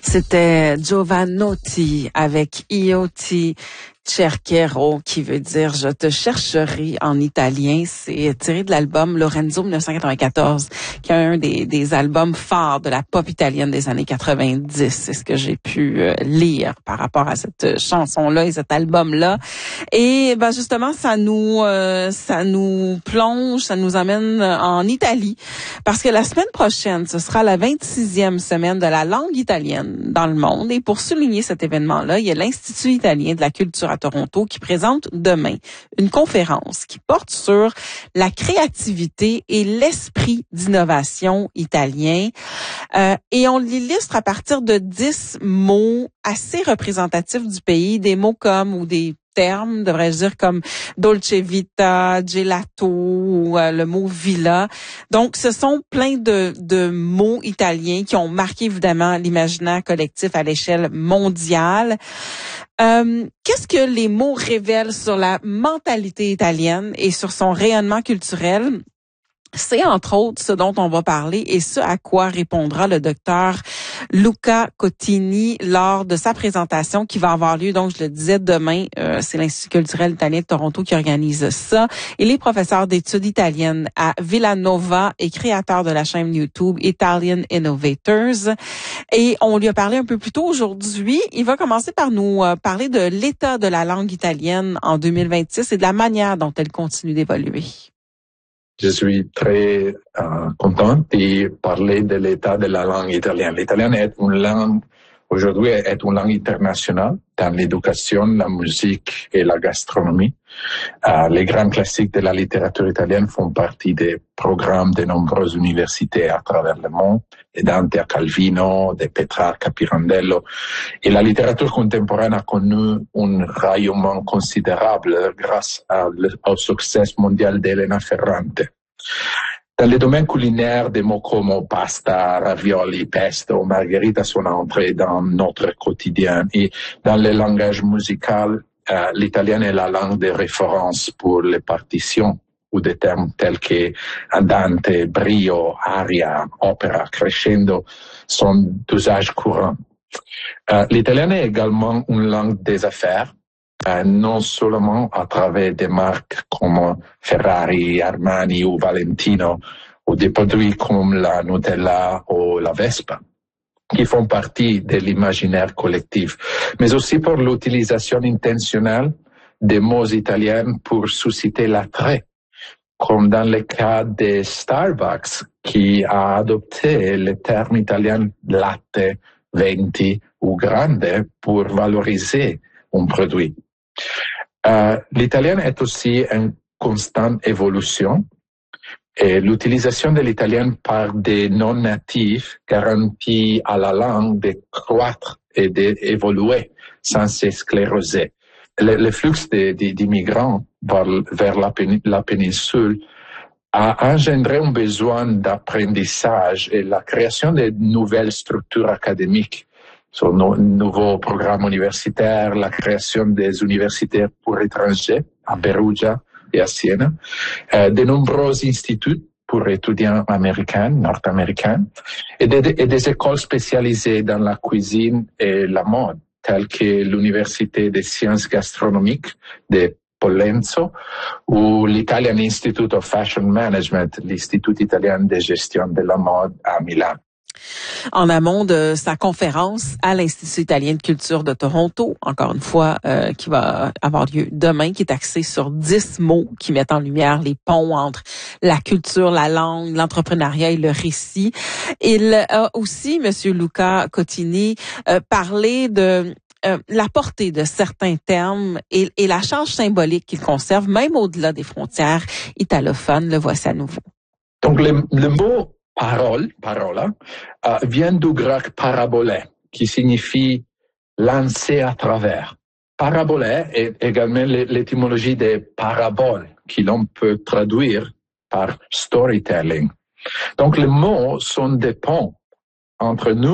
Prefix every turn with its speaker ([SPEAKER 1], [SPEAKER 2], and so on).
[SPEAKER 1] C'était Giovanotti avec Io ti cercherò, qui veut dire je te chercherai en italien. C'est tiré de l'album Lorenzo 1994, qui est un des albums phares de la pop italienne des années 90. C'est ce que j'ai pu lire par rapport à cette chanson-là et cet album-là. Et ben justement, ça nous plonge, ça nous amène en Italie, parce que la semaine prochaine, ce sera la 26e semaine de la langue italienne dans le monde. Et pour souligner cet événement-là, il y a l'Institut italien de la culture à Toronto qui présente demain une conférence qui porte sur la créativité et l'esprit d'innovation italien. Et on l'illustre à partir de 10 mots assez représentatifs du pays, des mots comme, ou des termes, devrais-je dire, comme dolce vita, gelato, ou le mot villa. Donc, ce sont plein de mots italiens qui ont marqué évidemment l'imaginaire collectif à l'échelle mondiale. Qu'est-ce que les mots révèlent sur la mentalité italienne et sur son rayonnement culturel? C'est entre autres ce dont on va parler et ce à quoi répondra le docteur Luca Cotini lors de sa présentation qui va avoir lieu, donc je le disais, demain. C'est l'Institut culturel italien de Toronto qui organise ça. Il est professeur d'études italiennes à Villanova et créateur de la chaîne YouTube Italian Innovators. Et on lui a parlé un peu plus tôt aujourd'hui. Il va commencer par nous parler de l'état de la langue italienne en 2026 et de la manière dont elle continue d'évoluer.
[SPEAKER 2] Je suis très content de parler de l'état de la langue italienne. L'italien est une langue, aujourd'hui, est une langue internationale dans l'éducation, la musique et la gastronomie. Les grands classiques de la littérature italienne font partie des programmes de nombreuses universités à travers le monde, de Dante à Calvino, de Petrarca à Pirandello. Et la littérature contemporaine a connu un rayonnement considérable grâce au succès mondial d'Elena Ferrante. Dans le domaine culinaire, des mots comme pasta, ravioli, pesto, margherita sont entrés dans notre quotidien. Et dans le langage musical, l'italien est la langue de référence pour les partitions ou des termes tels que andante, brio, aria, opera, crescendo sont d'usage courant. L'italien est également une langue des affaires, non seulement à travers des marques comme Ferrari, Armani ou Valentino, ou des produits comme la Nutella ou la Vespa, qui font partie de l'imaginaire collectif, mais aussi pour l'utilisation intentionnelle des mots italiens pour susciter l'attrait, comme dans le cas de Starbucks, qui a adopté le terme italien latte, venti ou grande pour valoriser un produit. L'italien est aussi en constante évolution et l'utilisation de l'italien par des non-natifs garantit à la langue de croître et d'évoluer sans se scléroser. Le flux d'immigrants vers la péninsule a engendré un besoin d'apprentissage et la création de nouvelles structures académiques. Sur nos nouveaux programmes universitaires, la création des universités pour étrangers à Perugia et à Siena, de nombreux instituts pour étudiants américains, nord-américains, et des écoles spécialisées dans la cuisine et la mode, telles que l'Université des sciences gastronomiques de Pollenzo ou l'Italian Institute of Fashion Management, l'Institut italien de gestion de la mode à Milan.
[SPEAKER 1] En amont de sa conférence à l'Institut italien de culture de Toronto, encore une fois, qui va avoir lieu demain, qui est axée sur 10 mots qui mettent en lumière les ponts entre la culture, la langue, l'entrepreneuriat et le récit. Il a aussi, Monsieur Luca Cotini, parlé de la portée de certains termes et la charge symbolique qu'ils conservent, même au-delà des frontières italophones. Le voici à nouveau.
[SPEAKER 2] Donc, le mot parola, vient du grec parabole, qui signifie lancer à travers. Parabole est également l'étymologie des paraboles, qui l'on peut traduire par storytelling. Donc, les mots sont des ponts entre nous